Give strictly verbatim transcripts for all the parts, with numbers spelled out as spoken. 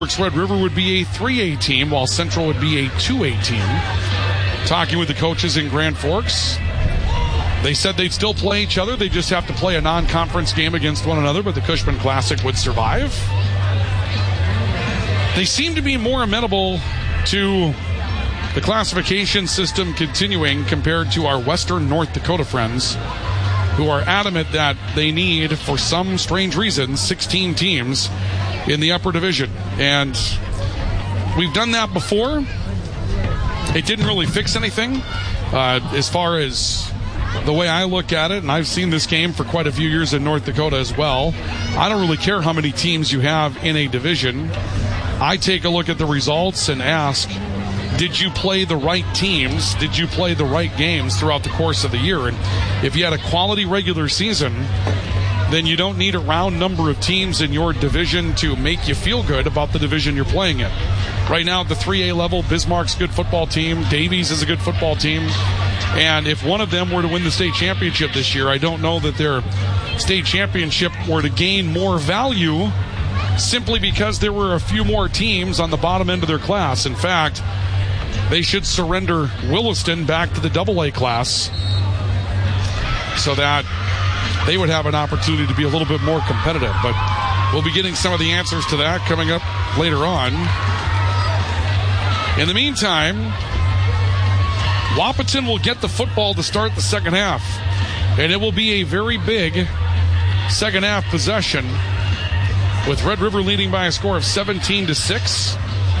Red River would be a three A team, while Central would be a two A team. Talking with the coaches in Grand Forks, they said they'd still play each other. They just have to play a non-conference game against one another, but the Cushman Classic would survive. They seem to be more amenable to the classification system continuing compared to our Western North Dakota friends, who are adamant that they need, for some strange reason, sixteen teams in the upper division. And we've done that before. It didn't really fix anything uh, as far as the way I look at it, and I've seen this game for quite a few years in North Dakota as well. I don't really care how many teams you have in a division. I take a look at the results and ask, did you play the right teams? Did you play the right games throughout the course of the year? And if you had a quality regular season, then you don't need a round number of teams in your division to make you feel good about the division you're playing in. Right now at the three A level, Bismarck's a good football team. Davies is a good football team. And if one of them were to win the state championship this year, I don't know that their state championship were to gain more value simply because there were a few more teams on the bottom end of their class. In fact, they should surrender Williston back to the double A class so that they would have an opportunity to be a little bit more competitive. But we'll be getting some of the answers to that coming up later on. In the meantime, Wahpeton will get the football to start the second half. And it will be a very big second half possession, with Red River leading by a score of seventeen to six.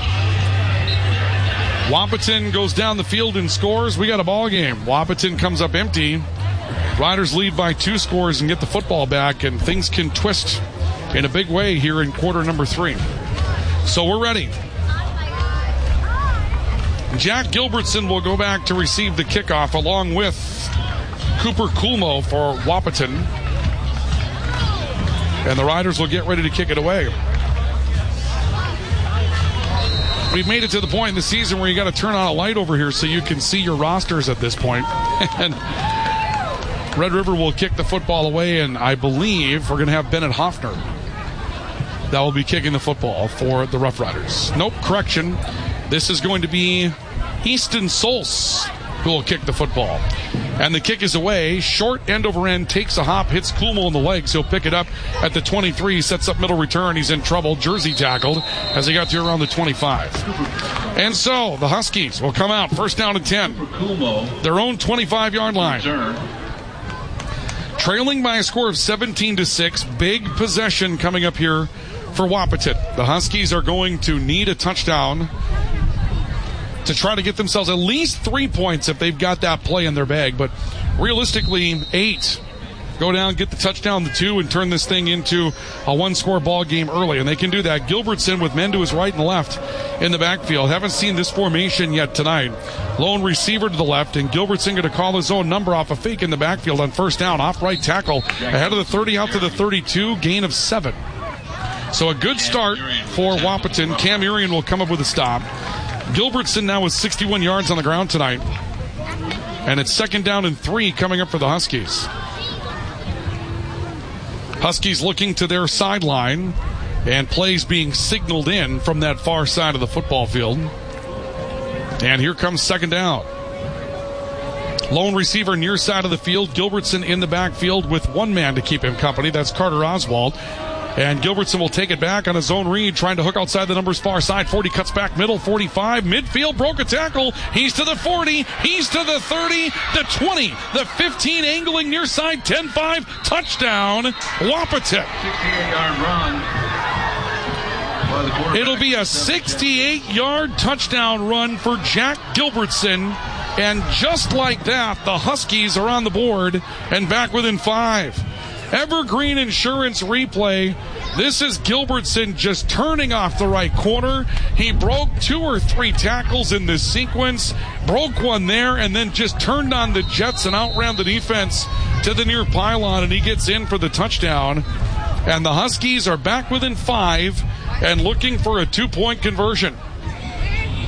Wahpeton goes down the field and scores. We got a ball game. Wahpeton comes up empty. Riders lead by two scores and get the football back, and things can twist in a big way here in quarter number three. So we're ready. Jack Gilbertson will go back to receive the kickoff along with Cooper Coolmo for Wahpeton. And the Riders will get ready to kick it away. We've made it to the point in the season where you got to turn on a light over here so you can see your rosters at this point. And Red River will kick the football away, and I believe we're going to have Bennett Hoffner that will be kicking the football for the Rough Riders. Nope, correction. This is going to be Easton Solce who will kick the football. And the kick is away. Short end over end, takes a hop, hits Kuhlmo in the legs. He'll pick it up at the twenty-three, sets up middle return. He's in trouble. Jersey tackled as he got to around the twenty-five. And so the Huskies will come out first down and ten. Their own twenty-five-yard line. Trailing by a score of seventeen to six. Big possession coming up here for Wahpeton. The Huskies are going to need a touchdown to try to get themselves at least three points if they've got that play in their bag. But realistically, eight. Go down, get the touchdown, the two, and turn this thing into a one-score ball game early. And they can do that. Gilbertson with men to his right and left in the backfield. Haven't seen this formation yet tonight. Lone receiver to the left, and Gilbertson going to call his own number off a fake in the backfield on first down. Off right tackle. Ahead of the thirty, out to the thirty-two. Gain of seven. So a good start for Wahpeton. Cam Urian will come up with a stop. Gilbertson now with sixty-one yards on the ground tonight. And it's second down and three coming up for the Huskies. Huskies looking to their sideline, and plays being signaled in from that far side of the football field. And here comes second down. Lone receiver near side of the field. Gilbertson in the backfield with one man to keep him company. That's Carter Oswald. And Gilbertson will take it back on his own read, trying to hook outside the numbers far side. forty cuts back middle, forty-five. Midfield, broke a tackle. He's to the forty. He's to the thirty. The twenty. The fifteen, angling near side. ten five. Touchdown, Wahpeton. sixty-eight-yard run. It'll be a sixty-eight-yard touchdown run for Jack Gilbertson. And just like that, the Huskies are on the board and back within five. Evergreen Insurance replay. This is Gilbertson just turning off the right corner. He broke two or three tackles in this sequence, broke one there, and then just turned on the jets and outran the defense to the near pylon, and he gets in for the touchdown. And the Huskies are back within five and looking for a two-point conversion.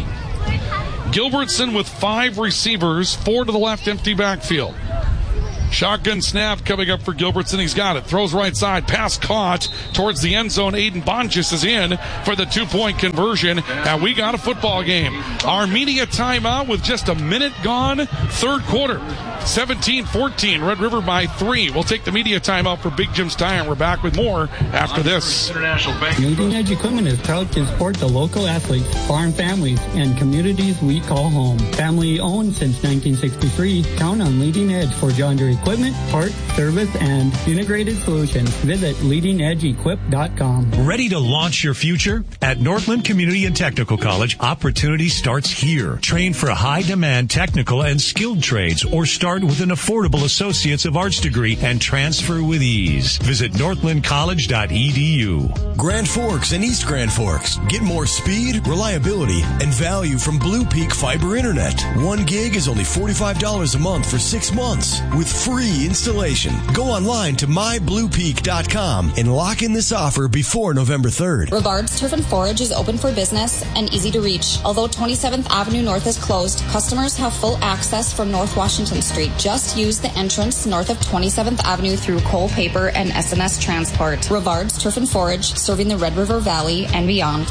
Gilbertson with five receivers, four to the left, empty backfield. Shotgun snap coming up for Gilbertson. He's got it. Throws right side. Pass caught towards the end zone. Aiden Bonchis is in for the two-point conversion. And we got a football game. Our media timeout with just a minute gone. Third quarter. seventeen fourteen. Red River by three. We'll take the media timeout for Big Jim's Tire. We're back with more after this. Leading Edge Equipment is proud to support the local athletes, farm families, and communities we call home. Family owned since nineteen sixty-three. Count on Leading Edge for John Deere equipment, parts, service, and integrated solutions. Visit leading edge equip dot com. Ready to launch your future? At Northland Community and Technical College, opportunity starts here. Train for high-demand technical and skilled trades, or start with an affordable Associates of Arts degree and transfer with ease. Visit northland college dot e d u. Grand Forks and East Grand Forks. Get more speed, reliability, and value from Blue Peak Fiber Internet. One gig is only forty-five dollars a month for six months with free installation. Go online to my blue peak dot com and lock in this offer before November third. Rivard's Turf and Forage is open for business and easy to reach. Although twenty-seventh Avenue North is closed, customers have full access from North Washington Street. Just use the entrance north of twenty-seventh Avenue through Cole Paper and S N S Transport. Rivard's Turf and Forage, serving the Red River Valley and beyond.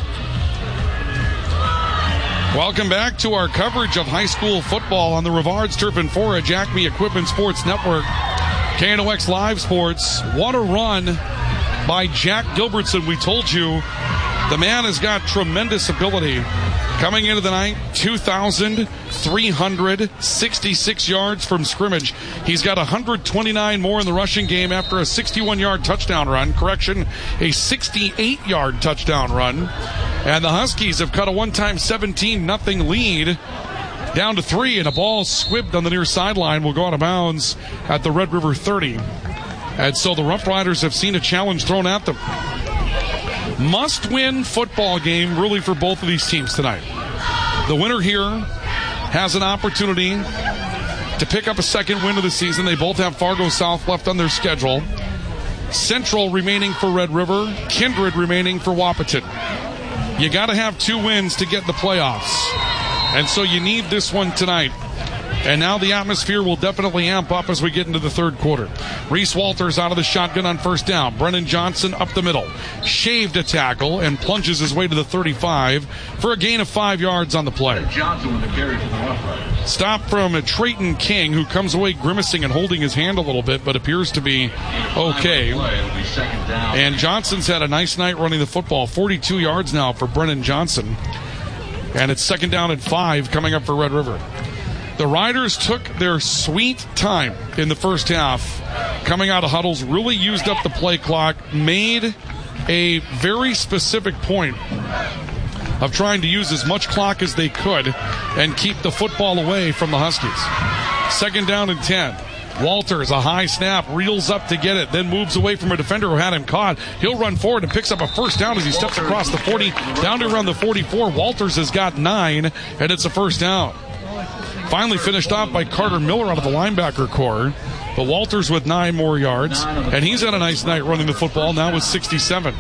Welcome back to our coverage of high school football on the Rivard's Turf and Forage Acme Equipment Sports Network. K N O X Live Sports. What a run by Jack Gilbertson. We told you the man has got tremendous ability. Coming into the night, two thousand three hundred sixty-six yards from scrimmage. He's got one hundred twenty-nine more in the rushing game after a sixty-one-yard touchdown run. Correction, a sixty-eight-yard touchdown run. And the Huskies have cut a one-time seventeen nothing lead down to three, and a ball squibbed on the near sideline will go out of bounds at the Red River thirty. And so the Rough Riders have seen a challenge thrown at them. Must-win football game, really, for both of these teams tonight. The winner here has an opportunity to pick up a second win of the season. They both have Fargo South left on their schedule. Central remaining for Red River. Kindred remaining for Wahpeton. You got to have two wins to get the playoffs. And so you need this one tonight. And now the atmosphere will definitely amp up as we get into the third quarter. Reese Walters out of the shotgun on first down. Brennan Johnson up the middle. Shaved a tackle and plunges his way to the thirty-five for a gain of five yards on the play. Stop from a Trayton King, who comes away grimacing and holding his hand a little bit, but appears to be okay. And Johnson's had a nice night running the football. forty-two yards now for Brennan Johnson. And it's second down and five coming up for Red River. The Riders took their sweet time in the first half. Coming out of huddles, really used up the play clock, made a very specific point of trying to use as much clock as they could and keep the football away from the Huskies. Second down and ten. Walters, a high snap, reels up to get it, then moves away from a defender who had him caught. He'll run forward and picks up a first down as he steps across the forty, down to around the forty-four. Walters has got nine, and it's a first down. Finally finished off by Carter Miller out of the linebacker core. But Walters with nine more yards. And he's had a nice night running the football, now with sixty-seven.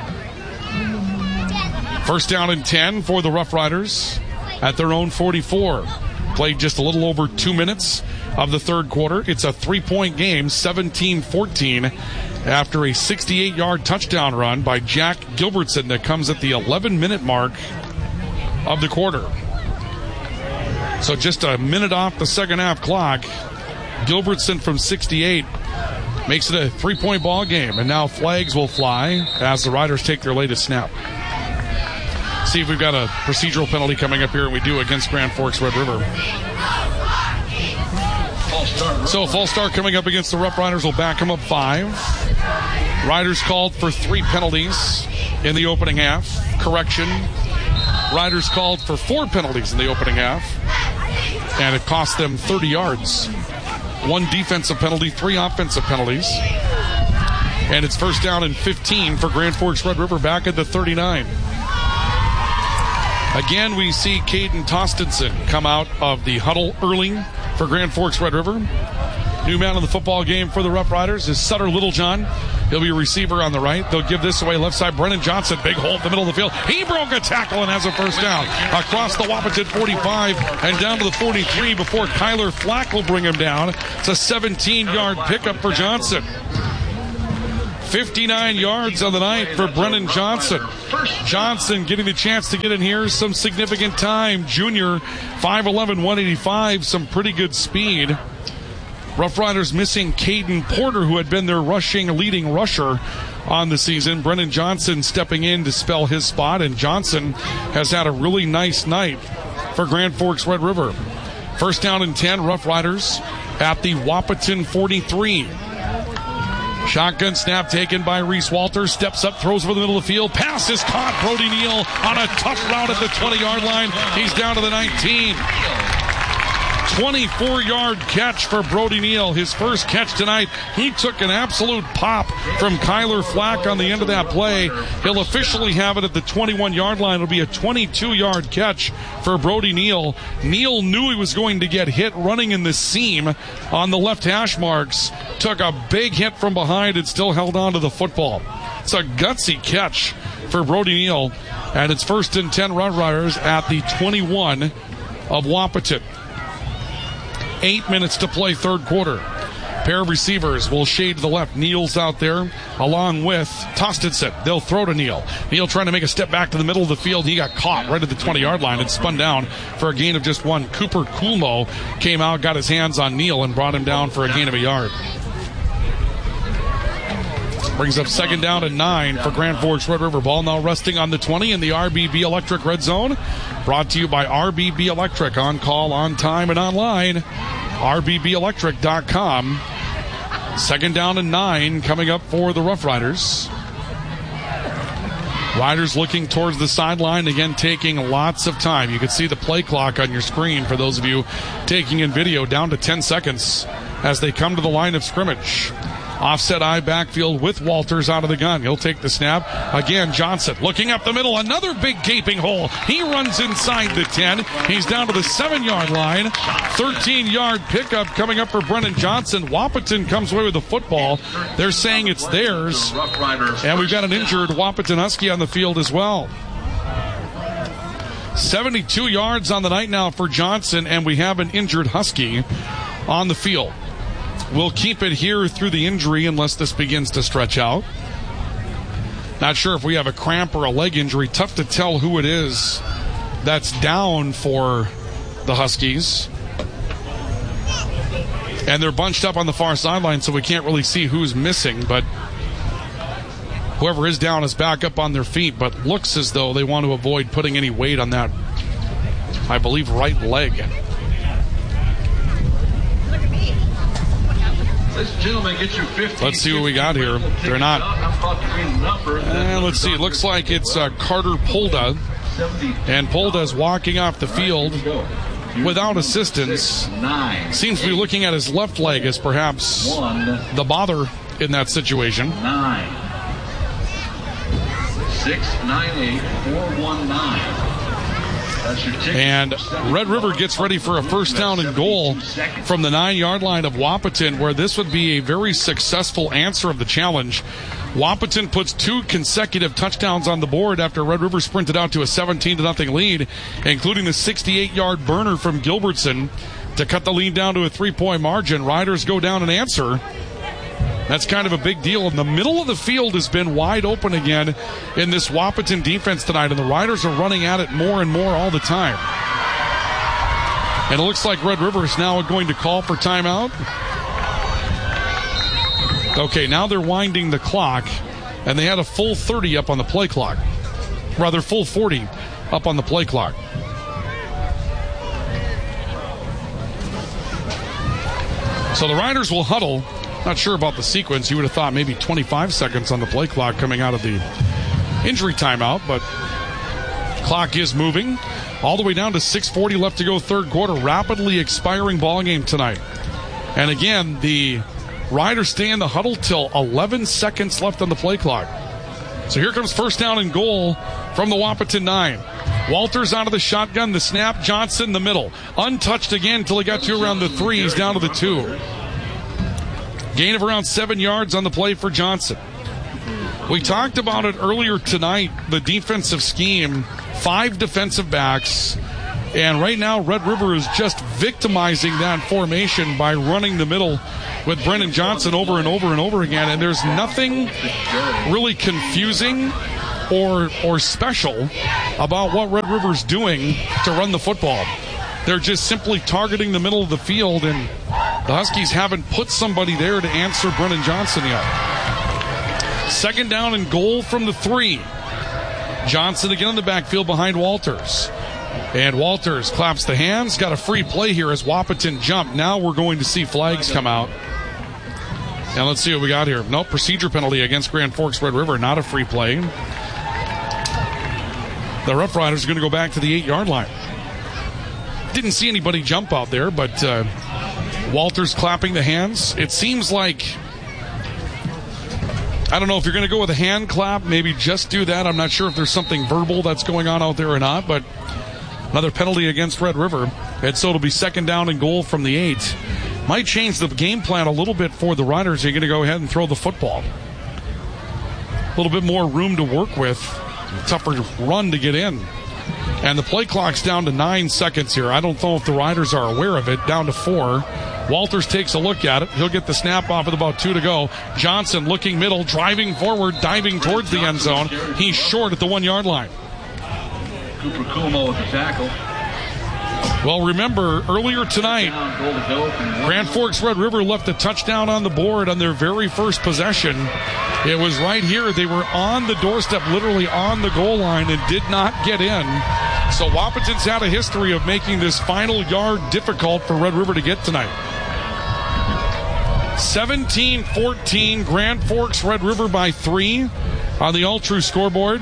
First down and ten for the Rough Riders at their own forty-four. Played just a little over two minutes of the third quarter. It's a three-point game, seventeen fourteen, after a sixty-eight-yard touchdown run by Jack Gilbertson that comes at the eleven-minute mark of the quarter. So just a minute off the second half clock. Gilbertson from sixty-eight makes it a three-point ball game. And now flags will fly as the Riders take their latest snap. See if we've got a procedural penalty coming up here, and we do against Grand Forks Red River. So false start coming up against the Rough Riders will back them up five. Riders called for three penalties in the opening half. Correction. Riders called for four penalties in the opening half, and it cost them thirty yards. One defensive penalty, three offensive penalties. And it's first down and fifteen for Grand Forks Red River back at the thirty-nine. Again, we see Caden Tostenson come out of the huddle early for Grand Forks Red River. New man in the football game for the Rough Riders is Sutter Littlejohn. He'll be a receiver on the right. They'll give this away left side. Brennan Johnson, big hole in the middle of the field. He broke a tackle and has a first down. Across the Wahpeton forty-five and down to the forty-three before Kyler Flack will bring him down. It's a seventeen-yard pickup for Johnson. fifty-nine yards on the night for Brennan Johnson. Johnson getting the chance to get in here some significant time. Junior, five eleven, one eighty-five, some pretty good speed. Rough Riders missing Caden Porter, who had been their rushing leading rusher on the season. Brennan Johnson stepping in to spell his spot, and Johnson has had a really nice night for Grand Forks Red River. First down and ten, Rough Riders at the Wahpeton forty-three. Shotgun snap taken by Reese Walters. Steps up, throws over the middle of the field. Pass is caught. Brody Neal on a tough route at the twenty-yard line. He's down to the nineteen. twenty-four-yard catch for Brody Neal. His first catch tonight. He took an absolute pop from Kyler Flack on the end of that play. He'll officially have it at the twenty-one-yard line. It'll be a twenty-two-yard catch for Brody Neal. Neal knew he was going to get hit running in the seam on the left hash marks. Took a big hit from behind and still held on to the football. It's a gutsy catch for Brody Neal. And it's first and ten Rough Riders at the twenty-one of Wahpeton. Eight minutes to play third quarter. Pair of receivers will shade to the left. Neal's out there along with Tostenson. They'll throw to Neal. Neal trying to make a step back to the middle of the field. He got caught right at the twenty-yard line and spun down for a gain of just one. Cooper Coolmo came out, got his hands on Neal, and brought him down for a gain of a yard. Brings up second down and nine for Grand Forks Red River. Ball now resting on the twenty in the R B B Electric Red Zone. Brought to you by R B B Electric. On call, on time, and online. R B B electric dot com. Second down and nine coming up for the Rough Riders. Riders looking towards the sideline, again taking lots of time. You can see the play clock on your screen for those of you taking in video, down to ten seconds as they come to the line of scrimmage. Offset eye backfield with Walters out of the gun. He'll take the snap. Again, Johnson looking up the middle. Another big gaping hole. He runs inside the ten. He's down to the seven-yard line. thirteen-yard pickup coming up for Brennan Johnson. Wahpeton comes away with the football. They're saying it's theirs. And we've got an injured Wahpeton Husky on the field as well. seventy-two yards on the night now for Johnson, and we have an injured Husky on the field. We'll keep it here through the injury unless this begins to stretch out. Not sure if we have a cramp or a leg injury. Tough to tell who it is that's down for the Huskies. And they're bunched up on the far sideline, so we can't really see who's missing. But whoever is down is back up on their feet. But looks as though they want to avoid putting any weight on that, I believe, right leg. Let's see what we got here. They're not. And let's see. It looks like it's uh, Carter Polda. And Polda's walking off the field without assistance. Seems to be looking at his left leg as perhaps the bother in that situation. Nine. Six, nine, eight, four, one, nine. And Red River gets ready for a first down and goal from the nine-yard line of Wahpeton, where this would be a very successful answer of the challenge. Wahpeton puts two consecutive touchdowns on the board after Red River sprinted out to a seventeen to nothing lead, including the sixty-eight-yard burner from Gilbertson to cut the lead down to a three-point margin. Riders go down and answer. That's kind of a big deal. And the middle of the field has been wide open again in this Wahpeton defense tonight, and the Riders are running at it more and more all the time. And it looks like Red River is now going to call for timeout. Okay, now they're winding the clock, and they had a full thirty up on the play clock. Rather, full forty up on the play clock. So the Riders will huddle. Not sure about the sequence. You would have thought maybe twenty-five seconds on the play clock coming out of the injury timeout, but clock is moving all the way down to six forty left to go third quarter. Rapidly expiring ball game tonight. And again, the Riders stay in the huddle till eleven seconds left on the play clock. So here comes first down and goal from the Wahpeton nine. Walters out of the shotgun, the snap, Johnson the middle. Untouched again until he got to around the three. He's down to the two. Gain of around seven yards on the play for Johnson. We talked about it earlier tonight, the defensive scheme, five defensive backs, and right now Red River is just victimizing that formation by running the middle with Brennan Johnson over and over and over again, and there's nothing really confusing or or special about what Red River's doing to run the football. They're just simply targeting the middle of the field, and the Huskies haven't put somebody there to answer Brennan Johnson yet. Second down and goal from the three. Johnson again in the backfield behind Walters. And Walters claps the hands. Got a free play here as Wahpeton jumped. Now we're going to see flags come out. And let's see what we got here. Nope, procedure penalty against Grand Forks Red River. Not a free play. The Rough Riders are going to go back to the eight-yard line. Didn't see anybody jump out there, but uh, Walters clapping the hands. It seems like, I don't know if you're going to go with a hand clap, maybe just do that. I'm not sure if there's something verbal that's going on out there or not, but another penalty against Red River. And so it'll be second down and goal from the eight. Might change the game plan a little bit for the Riders. They're going to go ahead and throw the football. A little bit more room to work with. Tougher run to get in. And the play clock's down to nine seconds here. I don't know if the Riders are aware of it. Down to four. Walters takes a look at it. He'll get the snap off with about two to go. Johnson looking middle, driving forward, diving towards the end zone. He's short at the one-yard line. Cooper Kumo with the tackle. Well, remember, earlier tonight, Grand Forks Red River left a touchdown on the board on their very first possession. It was right here. They were on the doorstep, literally on the goal line, and did not get in. So Wahpeton's had a history of making this final yard difficult for Red River to get tonight. seventeen fourteen, Grand Forks Red River by three on the All-True scoreboard.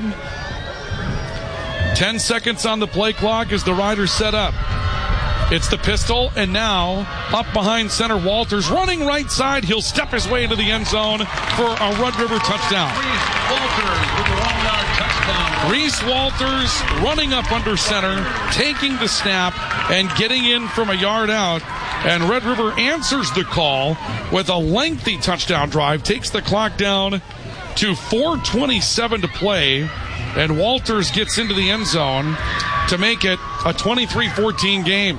Ten seconds on the play clock as the Riders set up. It's the pistol, and now up behind center, Walters running right side. He'll step his way into the end zone for a Red River touchdown. Reese Walters with a one-yard touchdown. Reese Walters running up under center, taking the snap, and getting in from a yard out. And Red River answers the call with a lengthy touchdown drive, takes the clock down to four twenty-seven to play, and Walters gets into the end zone to make it a twenty-three fourteen game.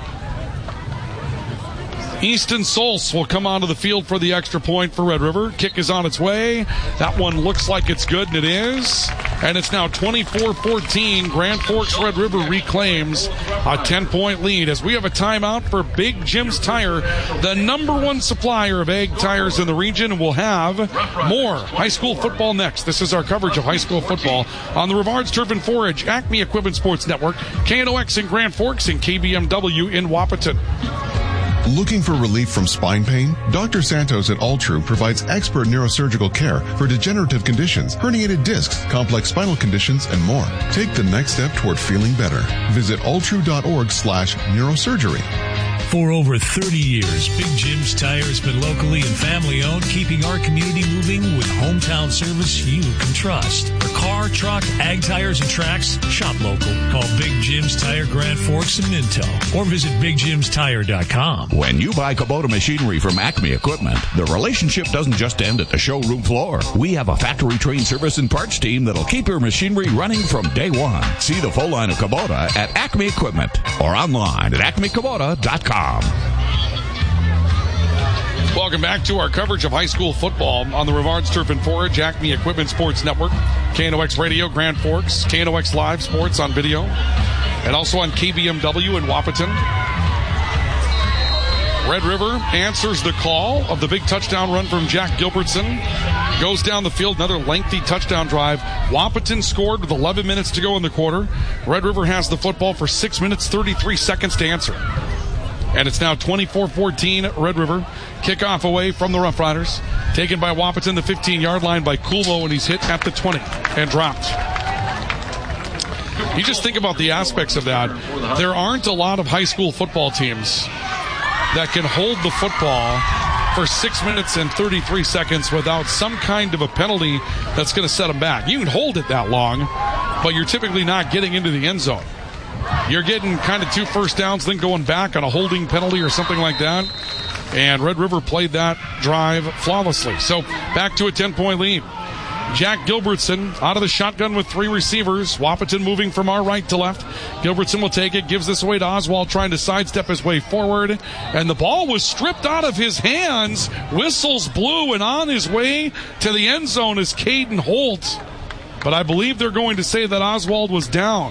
Easton Solce will come onto the field for the extra point for Red River. Kick is on its way. That one looks like it's good, and it is. And it's now twenty-four fourteen. Grand Forks Red River reclaims a ten-point lead as we have a timeout for Big Jim's Tire, the number one supplier of egg tires in the region. And we'll have more high school football next. This is our coverage of high school football on the Rivards Turf and Forage, Acme Equipment Sports Network, K N O X in Grand Forks, and K B M W in Wahpeton. Looking for relief from spine pain? Doctor Santos at All-True provides expert neurosurgical care for degenerative conditions, herniated discs, complex spinal conditions, and more. Take the next step toward feeling better. Visit alltrue.org slash neurosurgery. For over thirty years, Big Jim's Tire has been locally and family-owned, keeping our community moving with hometown service you can trust. For car, truck, ag tires, and tracks, shop local. Call Big Jim's Tire, Grand Forks, and Minto, or visit big jims tire dot com. When you buy Kubota machinery from Acme Equipment, the relationship doesn't just end at the showroom floor. We have a factory-trained service and parts team that'll keep your machinery running from day one. See the full line of Kubota at Acme Equipment or online at acme kubota dot com. Welcome back to our coverage of high school football on the Rivards Turf and Forage, Acme Equipment Sports Network, K N O X Radio, Grand Forks, K N O X Live Sports on video, and also on K B M W in Wahpeton. Red River answers the call of the big touchdown run from Jack Gilbertson. Goes down the field, another lengthy touchdown drive. Wahpeton scored with eleven minutes to go in the quarter. Red River has the football for six minutes, thirty-three seconds to answer. And it's now twenty-four fourteen, Red River. Kickoff away from the Rough Riders. Taken by Wahpeton, the fifteen-yard line by Kulmo, and he's hit at the twenty and dropped. You just think about the aspects of that. There aren't a lot of high school football teams that can hold the football for six minutes and thirty-three seconds without some kind of a penalty that's going to set them back. You can hold it that long, but you're typically not getting into the end zone. You're getting kind of two first downs, then going back on a holding penalty or something like that. And Red River played that drive flawlessly. So back to a ten-point lead. Jack Gilbertson out of the shotgun with three receivers. Wahpeton moving from our right to left. Gilbertson will take it, gives this away to Oswald, trying to sidestep his way forward. And the ball was stripped out of his hands. Whistles blew, and on his way to the end zone is Caden Holt. But I believe they're going to say that Oswald was down.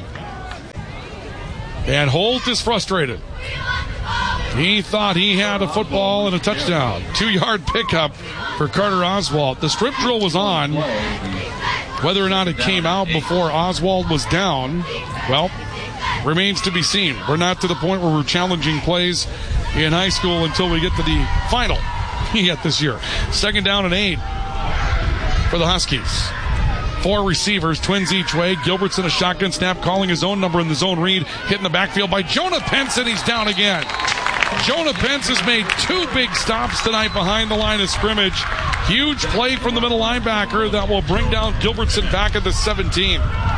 And Holt is frustrated. He thought he had a football and a touchdown. Two-yard pickup for Carter Oswald. The strip drill was on. Whether or not it came out before Oswald was down, well, remains to be seen. We're not to the point where we're challenging plays in high school until we get to the final yet this year. Second down and eight for the Huskies. Four receivers, twins each way. Gilbertson, a shotgun snap, calling his own number in the zone read. Hit in the backfield by Jonah Pence, and he's down again. Jonah Pence has made two big stops tonight behind the line of scrimmage. Huge play from the middle linebacker that will bring down Gilbertson back at the seventeen.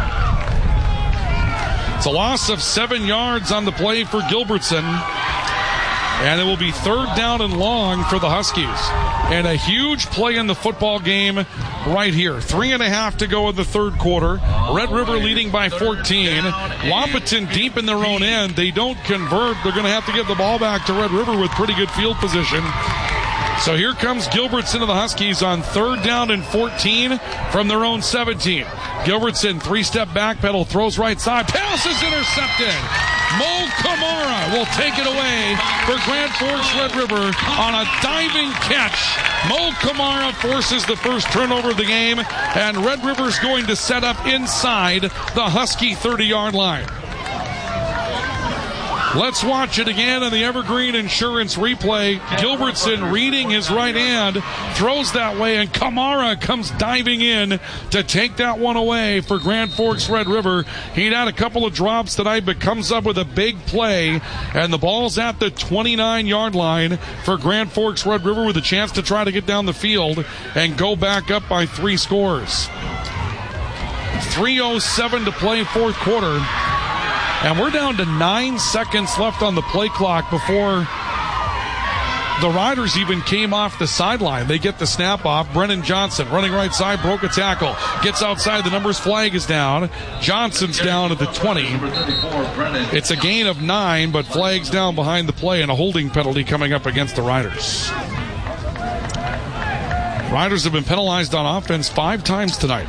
It's a loss of seven yards on the play for Gilbertson. And it will be third down and long for the Huskies. And a huge play in the football game right here. Three and a half to go in the third quarter. Red River leading by fourteen. Wahpeton deep in their own end. They don't convert. They're going to have to give the ball back to Red River with pretty good field position. So here comes Gilbertson of the Huskies on third down and fourteen from their own seventeen. Gilbertson, three-step back pedal, throws right side. Pass is intercepted. Mo Kamara will take it away for Grand Forks Red River on a diving catch. Mo Kamara forces the first turnover of the game, and Red River's going to set up inside the Husky thirty-yard line. Let's watch it again on the Evergreen Insurance replay. Gilbertson reading his right hand, throws that way, and Kamara comes diving in to take that one away for Grand Forks Red River. He'd had a couple of drops tonight, but comes up with a big play, and the ball's at the twenty-nine-yard line for Grand Forks Red River with a chance to try to get down the field and go back up by three scores. three oh seven to play fourth quarter. And we're down to nine seconds left on the play clock before the Riders even came off the sideline. They get the snap off. Brennan Johnson running right side, broke a tackle. Gets outside, the numbers flag is down. Johnson's down at the twenty. It's a gain of nine, but flag's down behind the play and a holding penalty coming up against the Riders. Riders have been penalized on offense five times tonight.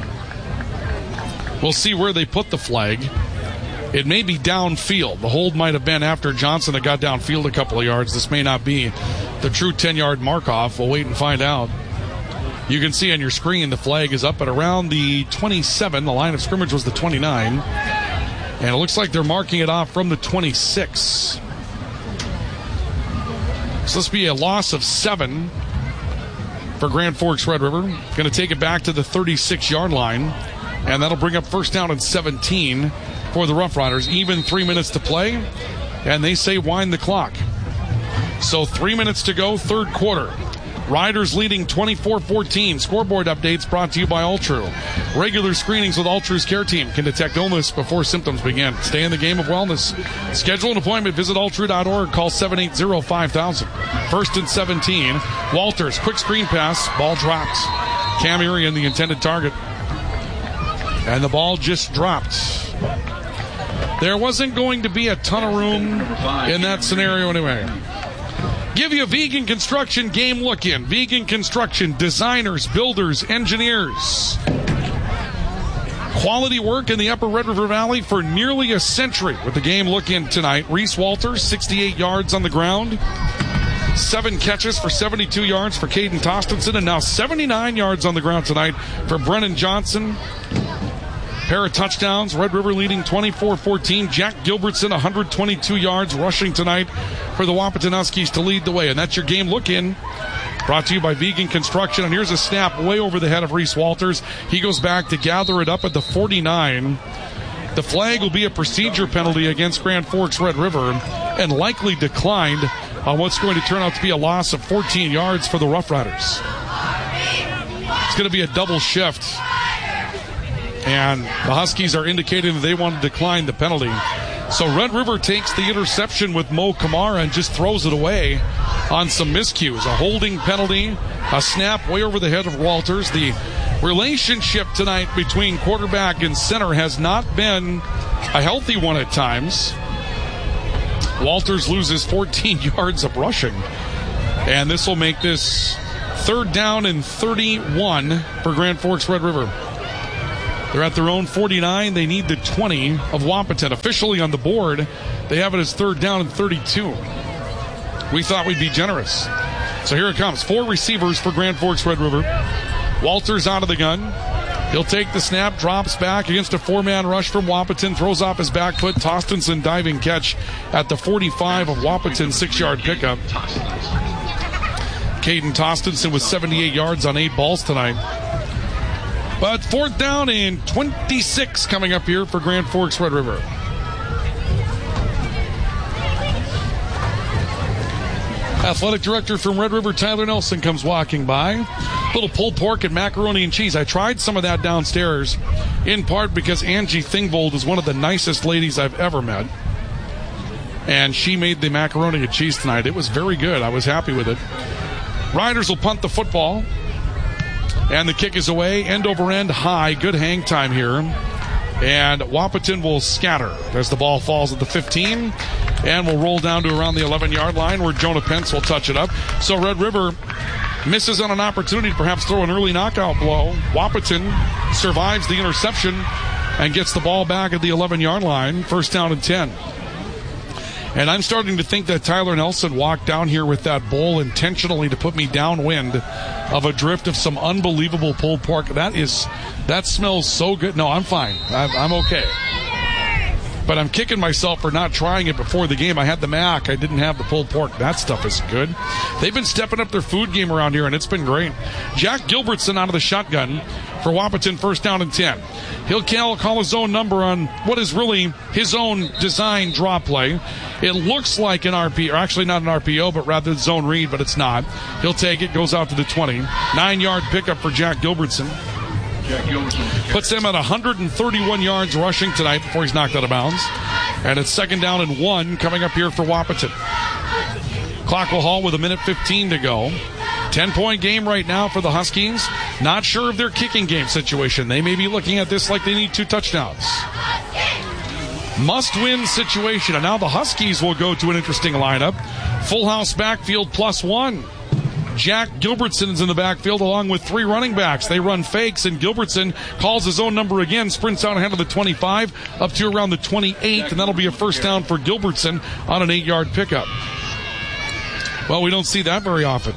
We'll see where they put the flag. It may be downfield. The hold might have been after Johnson that got downfield a couple of yards. This may not be the true ten-yard mark-off. We'll wait and find out. You can see on your screen the flag is up at around the twenty-seven. The line of scrimmage was the twenty-nine. And it looks like they're marking it off from the twenty-six. So this will be a loss of seven for Grand Forks Red River. Going to take it back to the thirty-six-yard line. And that'll bring up first down and seventeen for the Rough Riders. Even three minutes to play, and they say wind the clock. So three minutes to go, third quarter. Riders leading twenty-four fourteen. Scoreboard updates brought to you by Altru. Regular screenings with Altru's care team can detect illness before symptoms begin. Stay in the game of wellness. Schedule an appointment. Visit altru dot org. Call seven eight zero, five thousand. First and seventeen. Walters, quick screen pass. Ball dropped. Cam Urian, the intended target. And the ball just dropped. There wasn't going to be a ton of room in that scenario anyway. Give you a Vegan Construction game look in. Vegan Construction, designers, builders, engineers. Quality work in the upper Red River Valley for nearly a century with the game look in tonight. Reese Walters, sixty-eight yards on the ground. Seven catches for seventy-two yards for Caden Tostenson, and now seventy-nine yards on the ground tonight for Brennan Johnson. Pair of touchdowns. Red River leading twenty-four fourteen. Jack Gilbertson, one hundred twenty-two yards rushing tonight for the Wahpeton Huskies to lead the way. And that's your game look in. Brought to you by Vegan Construction. And here's a snap way over the head of Reese Walters. He goes back to gather it up at the forty-nine. The flag will be a procedure penalty against Grand Forks Red River and likely declined on what's going to turn out to be a loss of fourteen yards for the Rough Riders. It's going to be a double shift. And the Huskies are indicating that they want to decline the penalty. So Red River takes the interception with Mo Kamara and just throws it away on some miscues. A holding penalty, a snap way over the head of Walters. The relationship tonight between quarterback and center has not been a healthy one at times. Walters loses fourteen yards of rushing. And this will make this third down and thirty-one for Grand Forks Red River. They're at their own forty-nine. They need the twenty of Wahpeton. Officially on the board, they have it as third down and thirty-two. We thought we'd be generous. So here it comes. Four receivers for Grand Forks Red River. Walters out of the gun. He'll take the snap, drops back against a four-man rush from Wahpeton, throws off his back foot. Tostenson diving catch at the forty-five of Wahpeton, six-yard pickup. Caden Tostenson with seventy-eight yards on eight balls tonight. But fourth down and twenty-six coming up here for Grand Forks Red River. Athletic director from Red River, Tyler Nelson, comes walking by. Little pulled pork and macaroni and cheese. I tried some of that downstairs, in part because Angie Thingvold is one of the nicest ladies I've ever met. And she made the macaroni and cheese tonight. It was very good. I was happy with it. Riders will punt the football. And the kick is away, end over end, high. Good hang time here. And Wahpeton will scatter as the ball falls at the fifteen. And will roll down to around the eleven-yard line where Jonah Pence will touch it up. So Red River misses on an opportunity to perhaps throw an early knockout blow. Wahpeton survives the interception and gets the ball back at the eleven-yard line. First down and ten. And I'm starting to think that Tyler Nelson walked down here with that bowl intentionally to put me downwind of a drift of some unbelievable pulled pork. That is, that smells so good. No, I'm fine. I'm, I'm okay. But I'm kicking myself for not trying it before the game. I had the mac. I didn't have the pulled pork. That stuff is good. They've been stepping up their food game around here, and it's been great. Jack Gilbertson out of the shotgun for Wahpeton, first down and ten. He'll call, call his own number on what is really his own design draw play. It looks like an R P O, or actually not an R P O, but rather zone read, but it's not. He'll take it, goes out to the twenty. Nine-yard pickup for Jack Gilbertson. Puts him at one hundred thirty-one yards rushing tonight before he's knocked out of bounds. And it's second down and one coming up here for Wahpeton. Clock will halt with a minute fifteen to go. ten-point game right now for the Huskies. Not sure of their kicking game situation. They may be looking at this like they need two touchdowns. Must-win situation. And now the Huskies will go to an interesting lineup. Full house backfield plus one. Jack Gilbertson is in the backfield along with three running backs. They run fakes, and Gilbertson calls his own number again, sprints out ahead of the twenty-five up to around the twenty-eight, and that'll be a first down for Gilbertson on an eight-yard pickup. Well, we don't see that very often.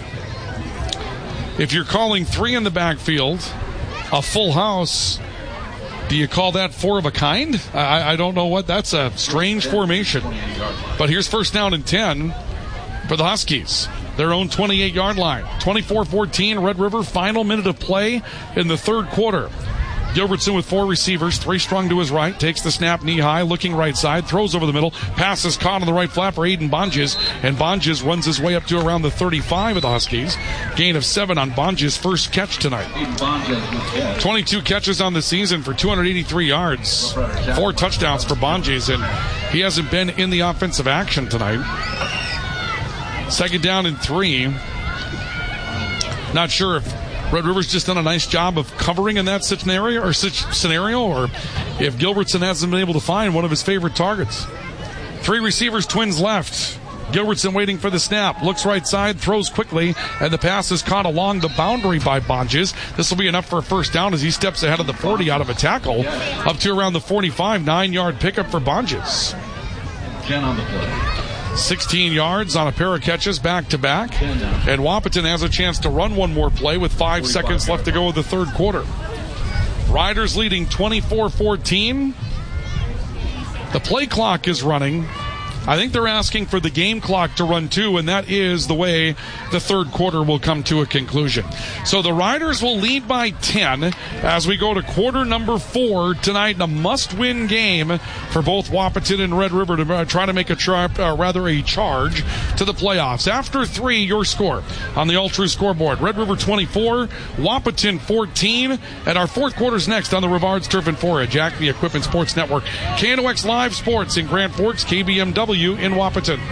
If you're calling three in the backfield, a full house, do you call that four of a kind? I, I don't know what. That's a strange formation. But here's first down and ten for the Huskies. Their own twenty-eight-yard line. twenty-four fourteen, Red River, final minute of play in the third quarter. Gilbertson with four receivers, three strung to his right, takes the snap knee high, looking right side, throws over the middle, passes caught on the right flat for Aiden Bonges, and Bonges runs his way up to around the thirty-five of the Huskies. Gain of seven on Bonges' first catch tonight. twenty-two catches on the season for two hundred eighty-three yards. Four touchdowns for Bonges, and he hasn't been in the offensive action tonight. Second down and three. Not sure if Red River's just done a nice job of covering in that scenario, or scenario, or if Gilbertson hasn't been able to find one of his favorite targets. Three receivers, twins left. Gilbertson waiting for the snap. Looks right side, throws quickly, and the pass is caught along the boundary by Bonges. This will be enough for a first down as he steps ahead of the forty out of a tackle up to around the forty-five. Nine-yard pickup for Bonges. ten on the play. sixteen yards on a pair of catches back-to-back. And Wahpeton has a chance to run one more play with five seconds left to go in the third quarter. Riders leading twenty-four fourteen. The play clock is running. I think they're asking for the game clock to run too, and that is the way the third quarter will come to a conclusion. So the Riders will lead by ten as we go to quarter number four tonight in a must-win game for both Wahpeton and Red River to try to make a tri- uh, rather a charge to the playoffs. After three, your score on the All-True scoreboard. Red River twenty-four, Wahpeton fourteen, and our fourth quarter's next on the Rivards Turf and Forage, Acme Equipment Sports Network. K N O X Live Sports in Grand Forks, K B M W in Wahpeton.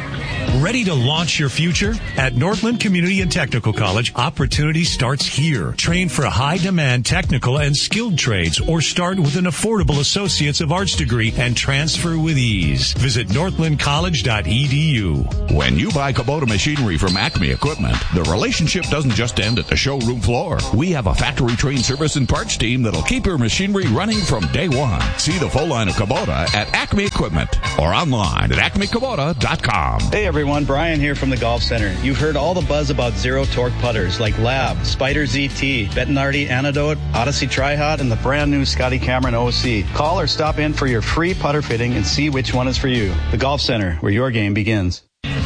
Ready to launch your future? At Northland Community and Technical College, opportunity starts here. Train for high-demand technical and skilled trades or start with an affordable Associates of Arts degree and transfer with ease. Visit northland college dot e d u. When you buy Kubota machinery from Acme Equipment, the relationship doesn't just end at the showroom floor. We have a factory-trained service and parts team that'll keep your machinery running from day one. See the full line of Kubota at Acme Equipment or online at acme kubota dot com. Hey everyone, Brian here from the Golf Center. You've heard all the buzz about zero torque putters like Lab, Spider Z T, Bettinardi Antidote, Odyssey Tri-Hot, and the brand new Scotty Cameron O C. Call or stop in for your free putter fitting and see which one is for you. The Golf Center, where your game begins.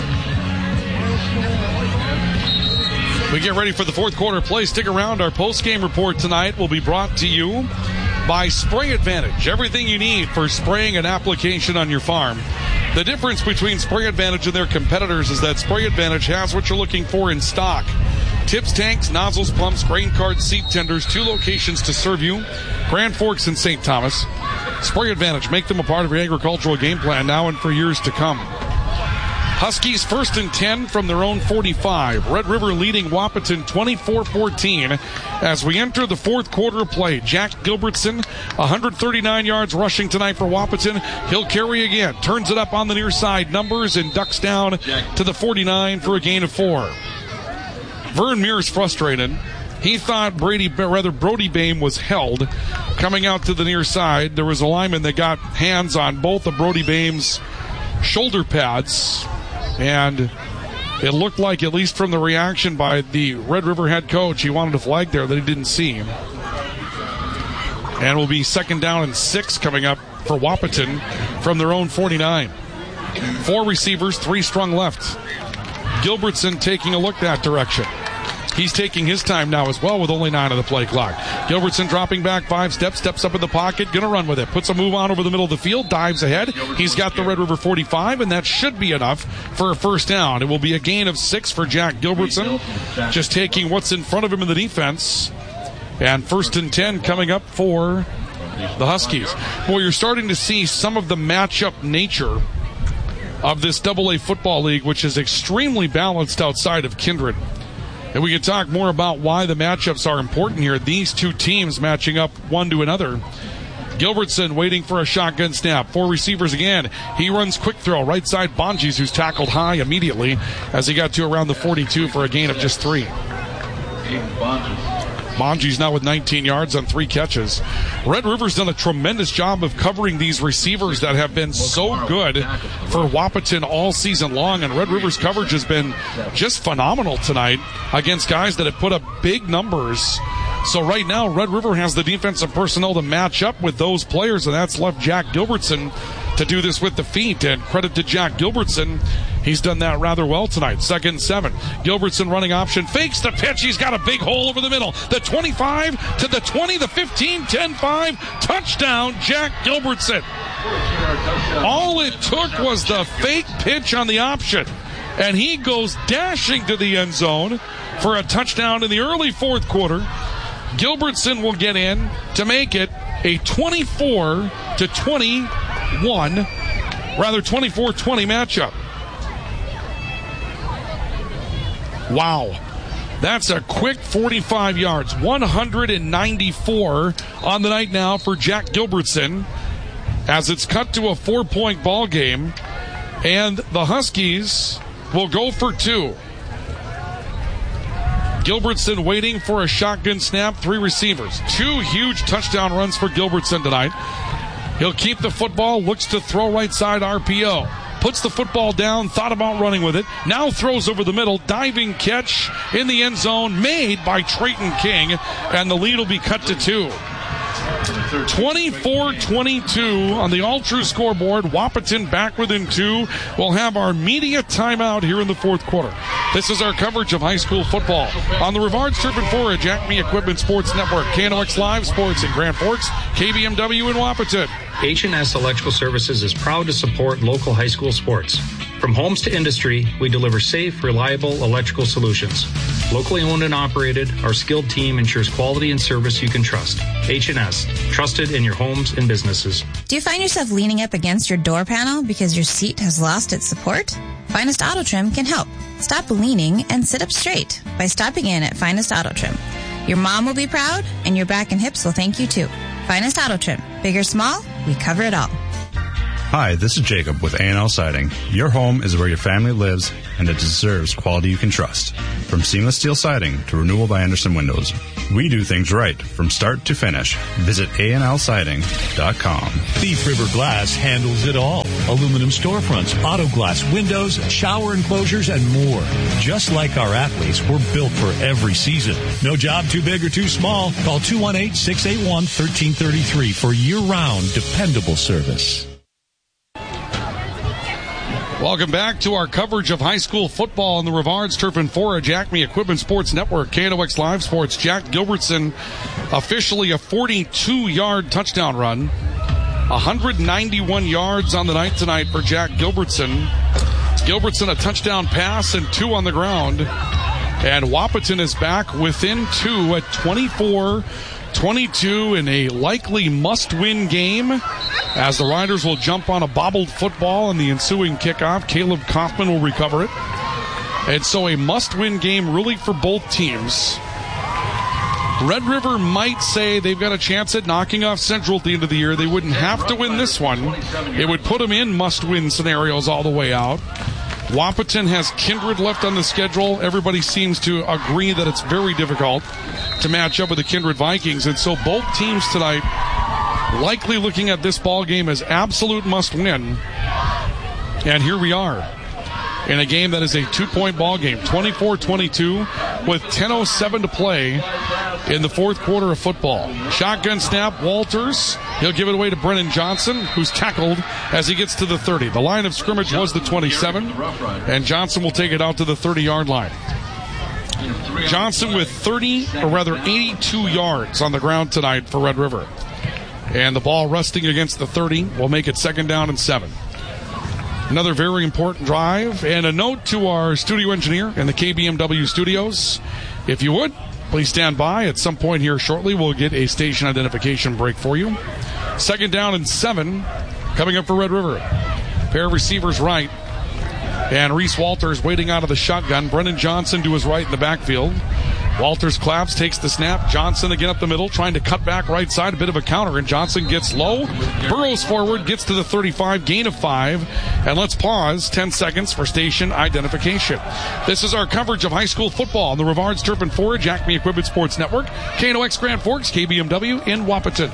We get ready for the fourth quarter play. Stick around. Our post-game report tonight will be brought to you by Spray Advantage. Everything you need for spraying an application on your farm. The difference between Spray Advantage and their competitors is that Spray Advantage has what you're looking for in stock. Tips, tanks, nozzles, pumps, grain carts, seed tenders, two locations to serve you, Grand Forks and Saint Thomas. Spray Advantage, make them a part of your agricultural game plan now and for years to come. Huskies first and ten from their own forty-five. Red River leading Wahpeton twenty-four fourteen as we enter the fourth quarter of play. Jack Gilbertson, one hundred thirty-nine yards rushing tonight for Wahpeton. He'll carry again. Turns it up on the near side numbers and ducks down to the forty-nine for a gain of four. Vern Mears frustrated. He thought Brady, rather Brody Bame was held. Coming out to the near side, there was a lineman that got hands on both of Brody Bame's shoulder pads. And it looked like, at least from the reaction by the Red River head coach, he wanted a flag there that he didn't see. And will be second down and six coming up for Wahpeton from their own forty-nine. Four receivers, three strung left. Gilbertson taking a look that direction. He's taking his time now as well with only nine on the play clock. Gilbertson dropping back five steps, steps up in the pocket, going to run with it. Puts a move on over the middle of the field, dives ahead. He's got the Red River forty-five, and that should be enough for a first down. It will be a gain of six for Jack Gilbertson, just taking what's in front of him in the defense. And first and ten coming up for the Huskies. Well, you're starting to see some of the matchup nature of this double A football league, which is extremely balanced outside of Kindred. And we can talk more about why the matchups are important here. These two teams matching up one to another. Gilbertson waiting for a shotgun snap. Four receivers again. He runs quick throw. Right side, Bonges, who's tackled high immediately as he got to around the forty-two for a gain of just three. Bonges now with nineteen yards on three catches. Red River's done a tremendous job of covering these receivers that have been so good for Wahpeton all season long, and Red River's coverage has been just phenomenal tonight against guys that have put up big numbers. So right now, Red River has the defensive personnel to match up with those players, and that's left Jack Gilbertson to do this with the feet, and credit to Jack Gilbertson. He's done that rather well tonight. Second and seven. Gilbertson running option. Fakes the pitch. He's got a big hole over the middle. The twenty-five to the twenty, the fifteen, ten five. Touchdown, Jack Gilbertson. All it took was the fake pitch on the option. And he goes dashing to the end zone for a touchdown in the early fourth quarter. Gilbertson will get in to make it a twenty-four to twenty-one, rather twenty-four twenty matchup. Wow. That's a quick forty-five yards. one hundred ninety-four on the night now for Jack Gilbertson as it's cut to a four-point ball game. And the Huskies will go for two. Gilbertson waiting for a shotgun snap. Three receivers. Two huge touchdown runs for Gilbertson tonight. He'll keep the football. Looks to throw right side R P O. Puts the football down, thought about running with it. Now throws over the middle. Diving catch in the end zone made by Trayton King. And the lead will be cut to two. twenty-four twenty-two on the all-true scoreboard. Wahpeton back within two. We'll have our media timeout here in the fourth quarter. This is our coverage of high school football on the Rivard Turf and Forage Acme Equipment Sports Network. K N O X Live Sports in Grand Forks, K B M W in Wahpeton. H and S Electrical Services is proud to support local high school sports. From homes to industry, we deliver safe, reliable electrical solutions. Locally owned and operated, our skilled team ensures quality and service you can trust. H and S, trusted in your homes and businesses. Do you find yourself leaning up against your door panel because your seat has lost its support? Finest Auto Trim can help. Stop leaning and sit up straight by stopping in at Finest Auto Trim. Your mom will be proud, and your back and hips will thank you too. Finest Auto Trim. Big or small, we cover it all. Hi, this is Jacob with A and L Siding. Your home is where your family lives, and it deserves quality you can trust. From seamless steel siding to Renewal by Anderson windows, we do things right from start to finish. Visit A N L siding dot com. Thief River Glass handles it all. Aluminum storefronts, auto glass windows, shower enclosures, and more. Just like our athletes, we're built for every season. No job too big or too small. Call two one eight, six eight one, one three three three for year-round dependable service. Welcome back to our coverage of high school football on the Rivards Turf and Forage Acme Equipment Sports Network, K N O X Live Sports. Jack Gilbertson, officially a forty-two-yard touchdown run. one hundred ninety-one yards on the night tonight for Jack Gilbertson. Gilbertson a touchdown pass and two on the ground. And Wahpeton is back within two at twenty-four twenty-two in a likely must-win game, as the Riders will jump on a bobbled football in the ensuing kickoff. Caleb Kaufman will recover it. And so a must-win game really for both teams. Red River might say they've got a chance at knocking off Central at the end of the year. They wouldn't have to win this one. It would put them in must-win scenarios all the way out. Wahpeton has Kindred left on the schedule. Everybody seems to agree that it's very difficult to match up with the Kindred Vikings. And so both teams tonight likely looking at this ball game as absolute must-win. And here we are in a game that is a two-point ball game, twenty-four twenty-two, with ten oh seven to play in the fourth quarter of football. Shotgun snap, Walters. He'll give it away to Brennan Johnson, who's tackled as he gets to the thirty. The line of scrimmage was the twenty-seven, and Johnson will take it out to the thirty-yard line. Johnson with thirty, or rather eighty-two yards on the ground tonight for Red River. And the ball resting against the thirty will make it second down and seven. Another very important drive. And a note to our studio engineer in the K B M W studios. If you would, please stand by. At some point here shortly, we'll get a station identification break for you. Second down and seven coming up for Red River. Pair of receivers right. And Reese Walters waiting out of the shotgun. Brennan Johnson to his right in the backfield. Walters claps, takes the snap. Johnson again up the middle, trying to cut back right side. A bit of a counter, and Johnson gets low. Burrows forward, gets to the thirty-five, gain of five. And let's pause ten seconds for station identification. This is our coverage of high school football on the Rivards Turf and Forage Acme Equipment Sports Network. K N O X Grand Forks, K B M W in Wahpeton.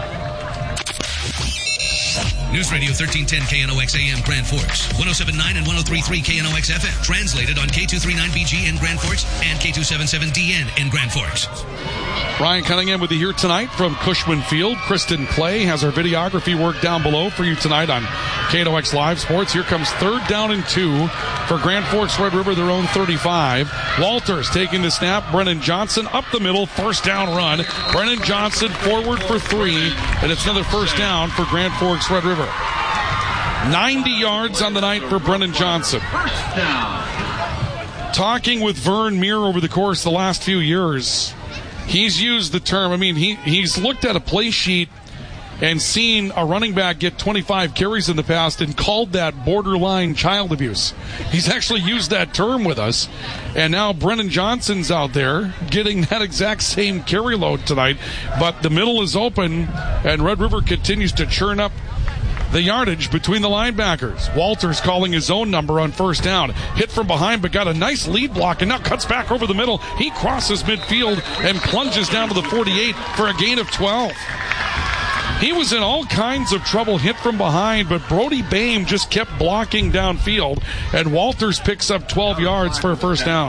News Radio thirteen ten K N O X A M Grand Forks, one oh seven point nine and one oh three point three K N O X F M. Translated on K two thirty-nine B G in Grand Forks and K two seventy-seven D N in Grand Forks. Ryan Cunningham with you here tonight from Cushman Field. Kristen Clay has our videography work down below for you tonight on K N O X Live Sports. Here comes third down and two for Grand Forks Red River, their own thirty-five. Walters taking the snap. Brennan Johnson up the middle, first down run. Brennan Johnson forward for three, and it's another first down for Grand Forks Red River. ninety yards on the night for Brennan Johnson. First down. Talking with Vern Muir over the course of the last few years, he's used the term, I mean, he, he's looked at a play sheet and seen a running back get twenty-five carries in the past and called that borderline child abuse. He's actually used that term with us. And now Brennan Johnson's out there getting that exact same carry load tonight. But the middle is open, and Red River continues to churn up the yardage between the linebackers. Walters calling his own number on first down. Hit from behind, but got a nice lead block, and now cuts back over the middle. He crosses midfield and plunges down to the forty-eight for a gain of twelve. He was in all kinds of trouble, hit from behind, but Brody Boehm just kept blocking downfield, and Walters picks up twelve yards for a first down.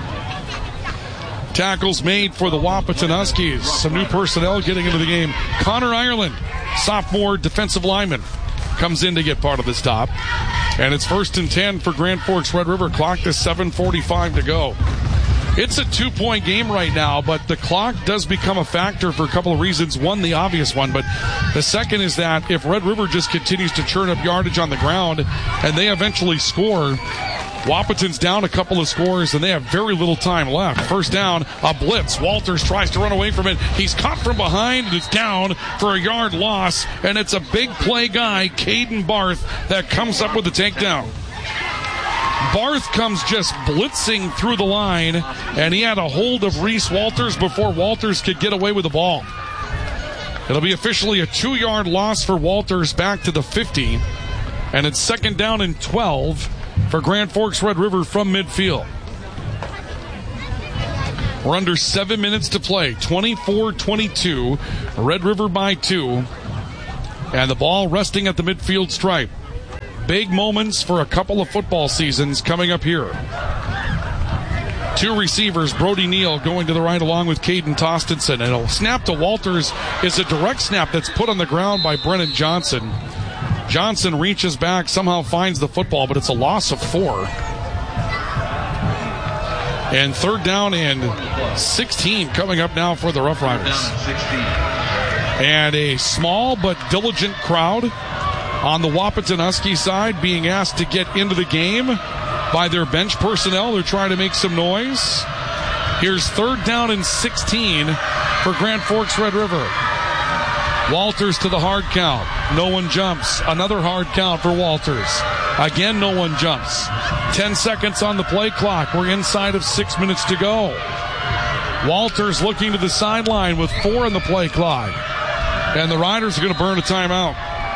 Tackles made for the Wahpeton Huskies. Some new personnel getting into the game. Connor Ireland, sophomore defensive lineman, comes in to get part of the stop. And it's first and ten for Grand Forks Red River. Clock to seven forty-five to go. It's a two-point game right now, but the clock does become a factor for a couple of reasons. One, the obvious one, but the second is that if Red River just continues to churn up yardage on the ground and they eventually score, Wahpeton's down a couple of scores, and they have very little time left. First down, a blitz. Walters tries to run away from it. He's caught from behind, and it's down for a yard loss, and it's a big play guy, Caden Barth, that comes up with the takedown. Barth comes just blitzing through the line, and he had a hold of Reese Walters before Walters could get away with the ball. It'll be officially a two-yard loss for Walters back to the fifty, and it's second down and twelve for Grand Forks Red River from midfield. We're under seven minutes to play. twenty-four twenty-two. Red River by two. And the ball resting at the midfield stripe. Big moments for a couple of football seasons coming up here. Two receivers, Brody Neal going to the right along with Caden Tostenson. And a snap to Walters is a direct snap that's put on the ground by Brennan Johnson. Johnson reaches back, somehow finds the football, but it's a loss of four. And third down and sixteen coming up now for the Rough Riders. And a small but diligent crowd on the Wahpeton Husky side being asked to get into the game by their bench personnel. They're trying to make some noise. Here's third down and sixteen for Grand Forks Red River. Walters to the hard count. No one jumps. Another hard count for Walters. Again, no one jumps. Ten seconds on the play clock. We're inside of six minutes to go. Walters looking to the sideline with four on the play clock. And the Riders are going to burn a timeout.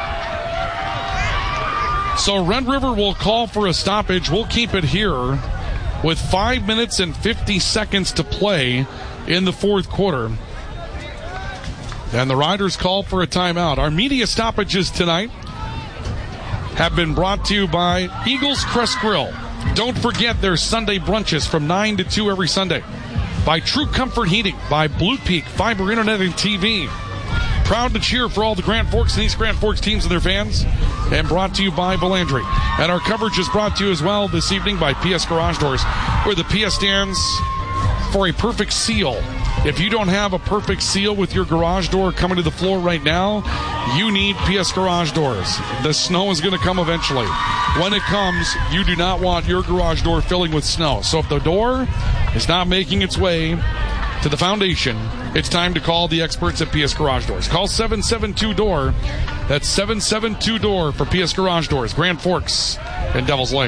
So Red River will call for a stoppage. We'll keep it here with five minutes and fifty seconds to play in the fourth quarter. And the Riders call for a timeout. Our media stoppages tonight have been brought to you by Eagles Crest Grill. Don't forget their Sunday brunches from nine to two every Sunday. By True Comfort Heating. By Blue Peak Fiber Internet and T V. Proud to cheer for all the Grand Forks and East Grand Forks teams and their fans. And brought to you by Belandry. And our coverage is brought to you as well this evening by P S Garage Doors, where the P S stands for a perfect seal. If you don't have a perfect seal with your garage door coming to the floor right now, you need P S Garage Doors. The snow is going to come eventually. When it comes, you do not want your garage door filling with snow. So if the door is not making its way to the foundation, it's time to call the experts at P S Garage Doors. Call seven seven two D O O R. That's seven seven two D O O R for P S Garage Doors, Grand Forks and Devils Lake.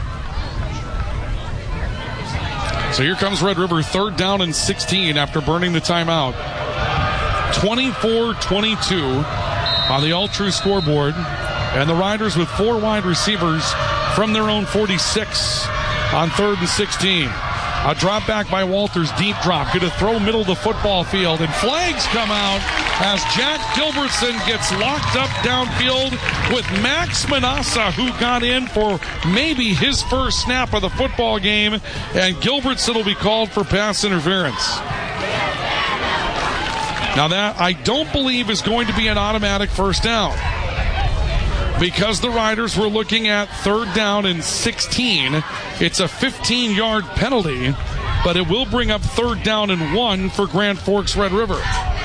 So here comes Red River, third down and sixteen after burning the timeout. twenty-four twenty-two on the all-true scoreboard. And the Riders with four wide receivers from their own forty-six on third and sixteen. A drop back by Walters, deep drop. Going to throw middle of the football field. And flags come out as Jack Gilbertson gets locked up downfield with Max Manassa, who got in for maybe his first snap of the football game. And Gilbertson will be called for pass interference. Now that I don't believe is going to be an automatic first down, because the Riders were looking at third down and sixteen. It's a fifteen-yard penalty, but it will bring up third down and one for Grand Forks Red River.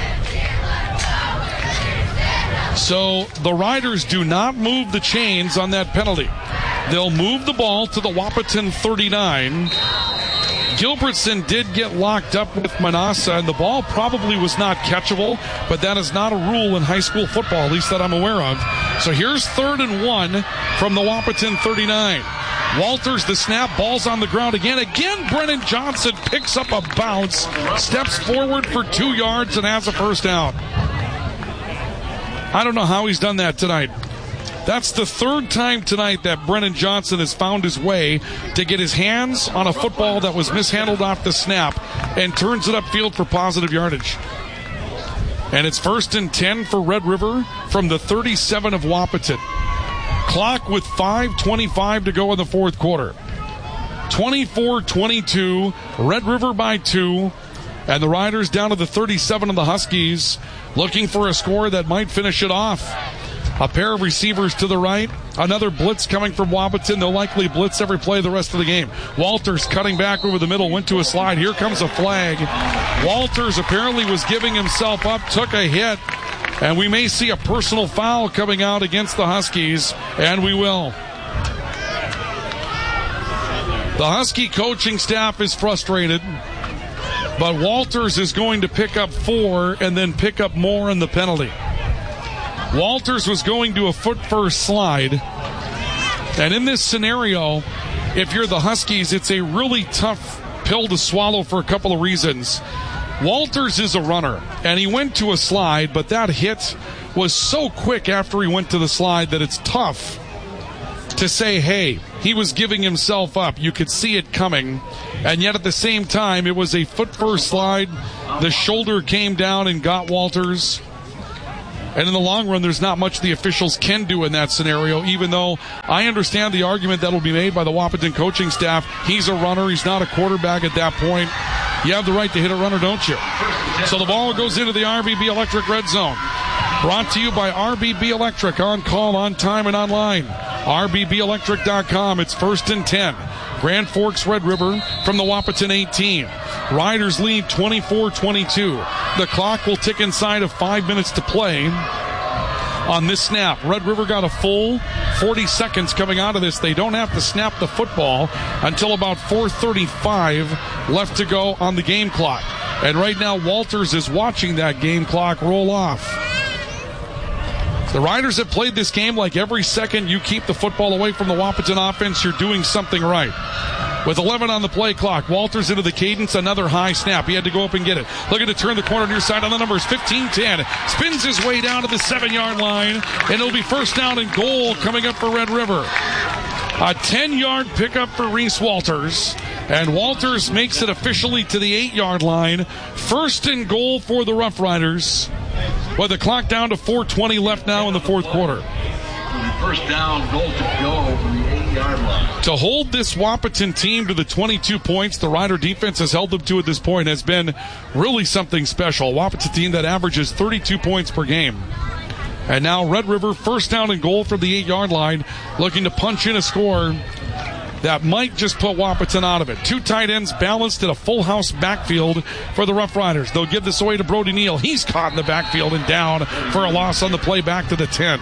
So the Riders do not move the chains on that penalty. They'll move the ball to the Wahpeton thirty-nine. Gilbertson did get locked up with Manassa, and the ball probably was not catchable, but that is not a rule in high school football, at least that I'm aware of. So here's third and one from the Wahpeton thirty-nine. Walters, the snap, ball's on the ground again. Again, Brennan Johnson picks up a bounce, steps forward for two yards, and has a first down. I don't know how he's done that tonight. That's the third time tonight that Brennan Johnson has found his way to get his hands on a football that was mishandled off the snap and turns it upfield for positive yardage. And it's first and ten for Red River from the thirty-seven of Wahpeton. Clock with five twenty-five to go in the fourth quarter. twenty-four twenty-two, Red River by two, and the Riders down to the thirty-seven of the Huskies, looking for a score that might finish it off. A pair of receivers to the right. Another blitz coming from Wahpeton. They'll likely blitz every play the rest of the game. Walters cutting back over the middle, went to a slide. Here comes a flag. Walters apparently was giving himself up, took a hit, and we may see a personal foul coming out against the Huskies, and we will. The Husky coaching staff is frustrated, but Walters is going to pick up four and then pick up more in the penalty. Walters was going to a foot-first slide, and in this scenario, if you're the Huskies, it's a really tough pill to swallow for a couple of reasons. Walters is a runner, and he went to a slide, but that hit was so quick after he went to the slide that it's tough to say, hey, he was giving himself up. You could see it coming, and yet at the same time, it was a foot-first slide. The shoulder came down and got Walters. And in the long run, there's not much the officials can do in that scenario, even though I understand the argument that will be made by the Wahpeton coaching staff. He's a runner. He's not a quarterback at that point. You have the right to hit a runner, don't you? So the ball goes into the R B B Electric red zone. Brought to you by R B B Electric, on call, on time, and online. R B B electric dot com. It's first and ten. Grand Forks Red River from the Wahpeton eighteen. Riders lead twenty-four twenty-two. The clock will tick inside of five minutes to play on this snap. Red River got a full forty seconds coming out of this. They don't have to snap the football until about four thirty-five left to go on the game clock. And right now, Walters is watching that game clock roll off. The Riders have played this game like every second you keep the football away from the Wahpeton offense, you're doing something right. With eleven on the play clock, Walters into the cadence, another high snap. He had to go up and get it. Looking to turn the corner near side on the numbers, fifteen ten. Spins his way down to the seven-yard line, and it'll be first down and goal coming up for Red River. A ten-yard pickup for Reese Walters, and Walters makes it officially to the eight-yard line. First and goal for the Rough Riders, with the clock down to four twenty left now in the fourth quarter. First down, goal to go from the eight-yard line. To hold this Wahpeton team to the twenty-two points the Rider defense has held them to at this point has been really something special. A Wahpeton team that averages thirty-two points per game. And now Red River, first down and goal from the eight-yard line, looking to punch in a score that might just put Wahpeton out of it. Two tight ends balanced in a full house backfield for the Rough Riders. They'll give this away to Brody Neal. He's caught in the backfield and down for a loss on the play back to the ten.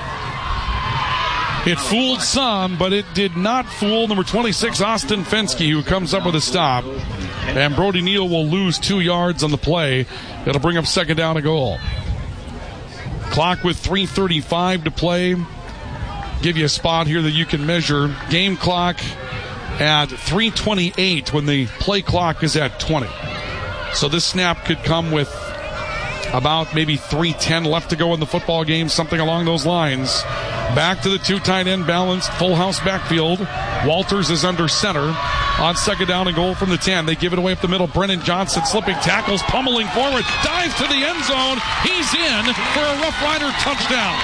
It fooled some, but it did not fool number twenty-six, Austin Fensky, who comes up with a stop. And Brody Neal will lose two yards on the play. It'll bring up second down and goal. Clock with three thirty-five to play. Give you a spot here that you can measure. Game clock at three twenty-eight when the play clock is at twenty. So this snap could come with about maybe three ten left to go in the football game, something along those lines. Back to the two tight end balanced full house backfield. Walters is under center on second down and goal from the ten. They give it away up the middle. Brennan Johnson slipping tackles, pummeling forward, dives to the end zone. He's in for a Rough Rider touchdown.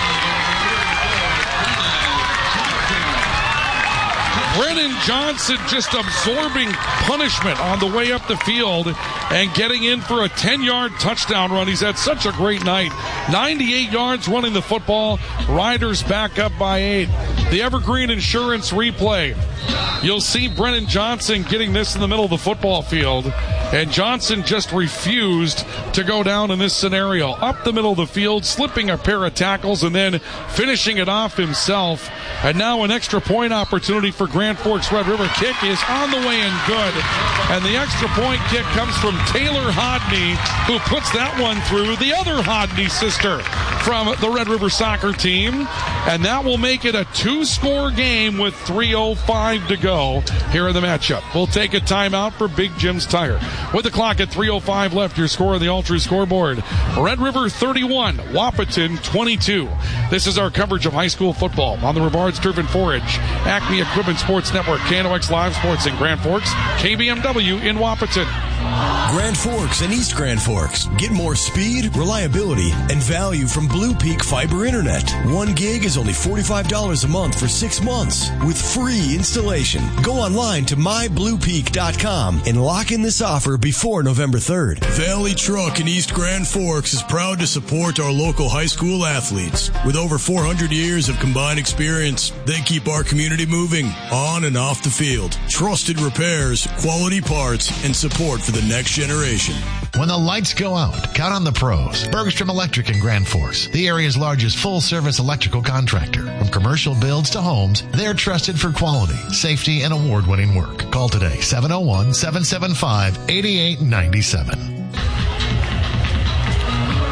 Brennan Johnson just absorbing punishment on the way up the field and getting in for a ten-yard touchdown run. He's had such a great night. ninety-eight yards running the football. Riders back up by eight. The Evergreen Insurance replay. You'll see Brennan Johnson getting this in the middle of the football field, and Johnson just refused to go down in this scenario. Up the middle of the field, slipping a pair of tackles, and then finishing it off himself. And now an extra point opportunity for Grand Forks Red River. Kick is on the way and good. And the extra point kick comes from Taylor Hodney, who puts that one through. The other Hodney sister from the Red River soccer team. And that will make it a two-score game with three oh five to go here in the matchup. We'll take a timeout for Big Jim's Tire. With the clock at three oh five left, your score on the All-True scoreboard. Red River thirty-one, Wahpeton twenty-two. This is our coverage of high school football on the Rivards Turf and Forage, Acme Equipment Sports Network, K N O X Live Sports in Grand Forks, K B M W in Wahpeton. Grand Forks and East Grand Forks. Get more speed, reliability, and value from Blue Peak Fiber Internet. One gig is only forty-five dollars a month for six months with free installation. Go online to my blue peak dot com and lock in this offer before November third. Valley Truck in East Grand Forks is proud to support our local high school athletes. With over four hundred years of combined experience, they keep our community moving on and off the field. Trusted repairs, quality parts, and support for the next generation. When the lights go out, count on the pros. Bergstrom Electric in Grand Forks, the area's largest full-service electrical contractor. From commercial builds to homes, they're trusted for quality, safety, and award-winning work. Call today, seven oh one, seven seven five, eight eight nine seven.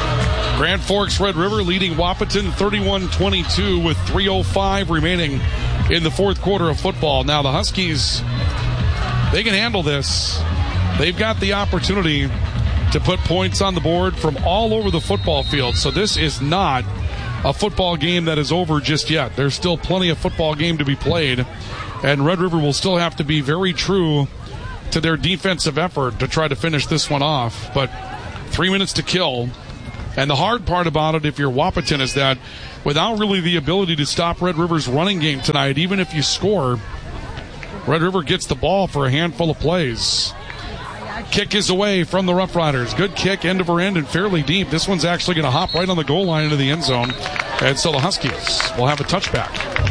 Grand Forks Red River leading Wahpeton thirty-one twenty-two with three oh five remaining in the fourth quarter of football. Now, the Huskies, they can handle this. They've got the opportunity to put points on the board from all over the football field. So this is not a football game that is over just yet. There's still plenty of football game to be played, and Red River will still have to be very true to their defensive effort to try to finish this one off. But three minutes to kill. And the hard part about it, if you're Wahpeton, is that without really the ability to stop Red River's running game tonight, even if you score, Red River gets the ball for a handful of plays. Kick is away from the Rough Riders. Good kick, end over end, and fairly deep. This one's actually going to hop right on the goal line into the end zone. And so the Huskies will have a touchback.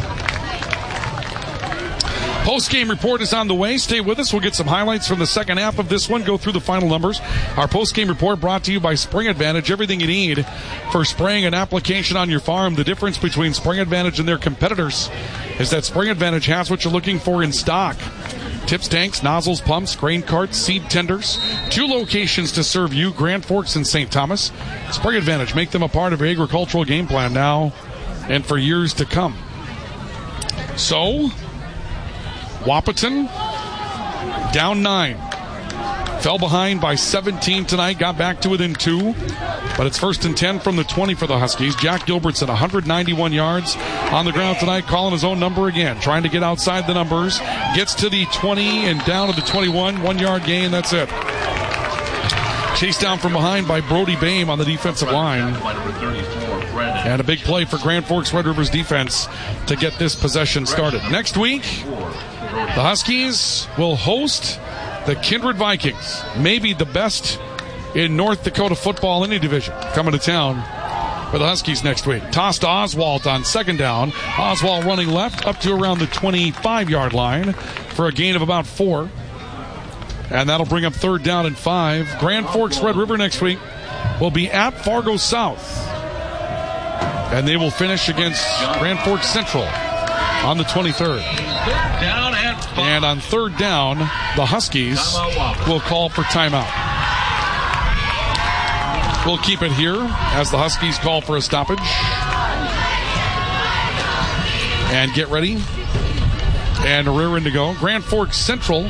Post-game report is on the way. Stay with us. We'll get some highlights from the second half of this one, go through the final numbers. Our post-game report brought to you by Spring Advantage. Everything you need for spraying an application on your farm. The difference between Spring Advantage and their competitors is that Spring Advantage has what you're looking for in stock. Tips, tanks, nozzles, pumps, grain carts, seed tenders. Two locations to serve you, Grand Forks and Saint Thomas. Spring Advantage, make them a part of your agricultural game plan now and for years to come. So, Wahpeton down nine. Fell behind by seventeen tonight, got back to within two. But it's first and ten from the twenty for the Huskies. Jack Gilbertson, one hundred ninety-one yards on the ground tonight, calling his own number again, trying to get outside the numbers. Gets to the twenty and down to the twenty-one. One yard gain, that's it. Chased down from behind by Brody Boehm on the defensive line. And a big play for Grand Forks Red River's defense to get this possession started. Next week, the Huskies will host the Kindred Vikings, maybe the best in North Dakota football, any division, coming to town for the Huskies next week. Toss to Oswald on second down. Oswald running left up to around the twenty-five-yard line for a gain of about four. And that'll bring up third down and five. Grand Forks Red River next week will be at Fargo South. And they will finish against Grand Forks Central on the twenty-third. Down at five. And on third down, the Huskies will call for timeout. We'll keep it here as the Huskies call for a stoppage. And get ready. And rear end to go. Grand Forks Central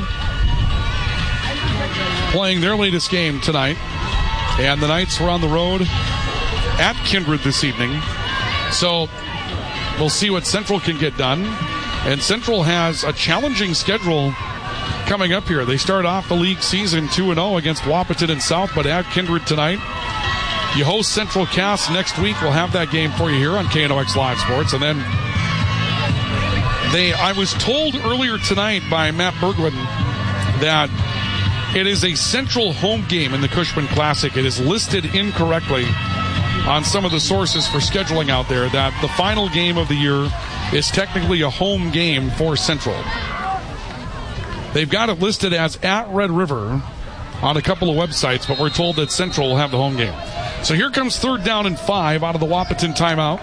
playing their latest game tonight. And the Knights were on the road at Kindred this evening. So we'll see what Central can get done. And Central has a challenging schedule coming up here. They start off the league season two and oh against Wahpeton and South, but at Kindred tonight. You host Central Cass next week. We'll have that game for you here on K N O X Live Sports. And then they, I was told earlier tonight by Matt Bergwin that it is a Central home game in the Cushman Classic. It is listed incorrectly on some of the sources for scheduling out there, that the final game of the year is technically a home game for Central. They've got it listed as at Red River on a couple of websites, but we're told that Central will have the home game. So here comes third down and five out of the Wahpeton timeout.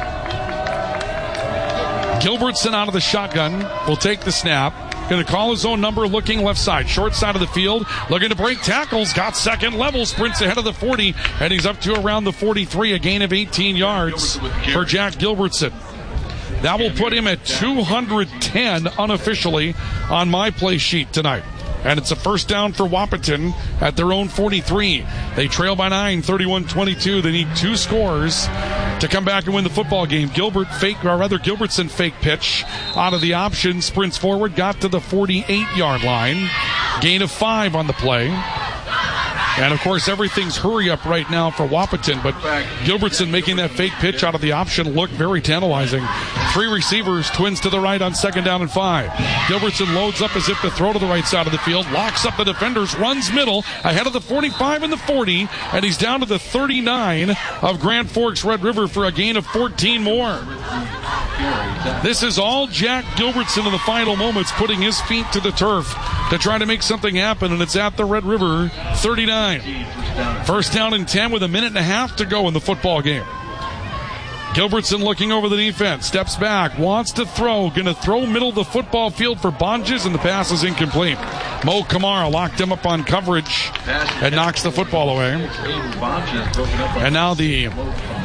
Gilbertson out of the shotgun will take the snap. Going to call his own number, looking left side, short side of the field, looking to break tackles, got second level, sprints ahead of the forty, and he's up to around the forty-three, a gain of eighteen yards for Jack Gilbertson. That will put him at two hundred ten unofficially on my play sheet tonight. And it's a first down for Wahpeton at their own forty-three. They trail by nine, thirty-one twenty-two. They need two scores to come back and win the football game. Gilbert fake, or rather Gilbertson fake pitch out of the option, sprints forward, got to the forty-eight-yard line. Gain of five on the play. And, of course, everything's hurry-up right now for Wahpeton, but Gilbertson making that fake pitch out of the option looked very tantalizing. Three receivers, twins to the right on second down and five. Gilbertson loads up as if to throw to the right side of the field, locks up the defenders, runs middle, ahead of the forty-five and the forty, and he's down to the thirty-nine of Grand Forks Red River for a gain of fourteen more. This is all Jack Gilbertson in the final moments, putting his feet to the turf to try to make something happen, and it's at the Red River thirty-nine. First down and ten with a minute and a half to go in the football game. Gilbertson looking over the defense, steps back, wants to throw, going to throw middle of the football field for Bonges, and the pass is incomplete. Mo Kamara locked him up on coverage and knocks the football away. And now the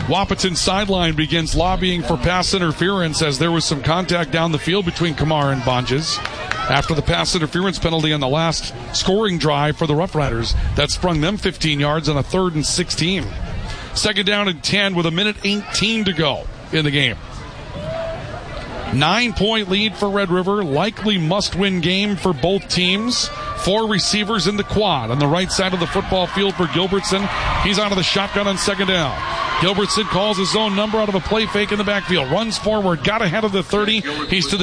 Wahpeton sideline begins lobbying for pass interference as there was some contact down the field between Kamar and Bonges after the pass interference penalty on the last scoring drive for the Rough Riders. That sprung them fifteen yards on a third and sixteen. Second down and ten with a minute eighteen to go in the game. Nine-point lead for Red River. Likely must-win game for both teams. Four receivers in the quad on the right side of the football field for Gilbertson. He's out of the shotgun on second down. Gilbertson calls his own number out of a play fake in the backfield. Runs forward, got ahead of the thirty. He's to the